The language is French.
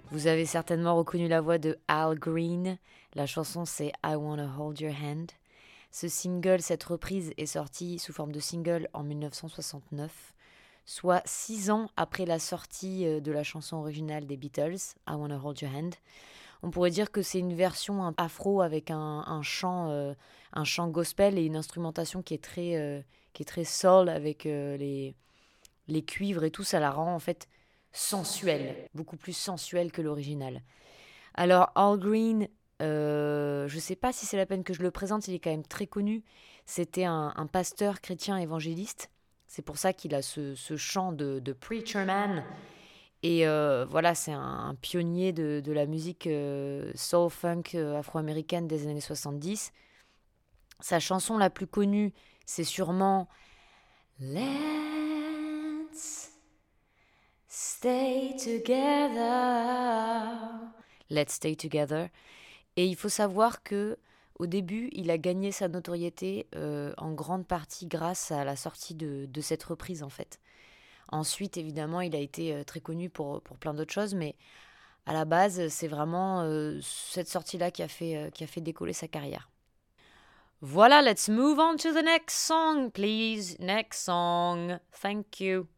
Vous avez certainement reconnu la voix de Al Green. La chanson c'est I Wanna Hold Your Hand. Ce single, cette reprise est sortie sous forme de single en 1969, soit 6 ans après la sortie de la chanson originale des Beatles, I Wanna Hold Your Hand. On pourrait dire que c'est une version afro avec un chant gospel et une instrumentation qui est très soul avec les cuivres et tout. Ça la rend en fait sensuelle, beaucoup plus sensuelle que l'original. Alors Al Green, je sais pas si c'est la peine que je le présente, il est quand même très connu. C'était un pasteur chrétien évangéliste. C'est pour ça qu'il a ce chant de Preacher Man. Et voilà, c'est un pionnier de la musique soul-funk afro-américaine des années 70. Sa chanson la plus connue, c'est sûrement Let's Stay Together. Let's Stay Together. Et il faut savoir que au début, il a gagné sa notoriété en grande partie grâce à la sortie de cette reprise en fait. Ensuite, évidemment, il a été très connu pour plein d'autres choses, mais à la base, c'est vraiment cette sortie-là qui a fait décoller sa carrière. Voilà, let's move on to the next song, please. Next song. Thank you.